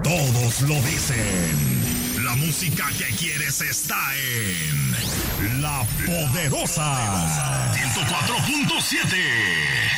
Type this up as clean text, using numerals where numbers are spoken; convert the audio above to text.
Todos lo dicen. La música que quieres está en La Poderosa. 104.7.